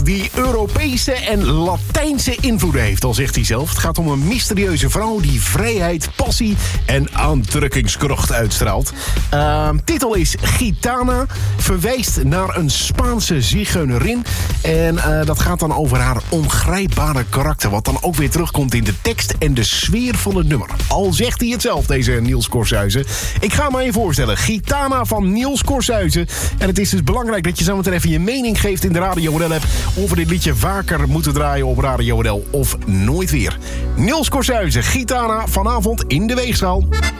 die Europese en Latijnse invloeden heeft, al zegt hij zelf. Het gaat om een mysterieuze vrouw die vrijheid, passie en aantrekkingskracht uitstraalt. Titel is Gitana, verwijst naar een Spaanse zigeunerin. En dat gaat dan over haar ongrijpbare karakter, wat dan ook weer terugkomt in de tekst en de sfeer van het nummer. Al zegt hij het zelf, deze Niels Corsuijsen. Ik ga me je voorstellen, Gitana van Niels Corsuijsen. En het is dus belangrijk dat je zo meteen even je mening geeft in de Radio NL app of we dit liedje vaker moeten draaien op Radio NL of nooit weer. Niels Corsuijsen, Gitana, vanavond in de Weegschaal.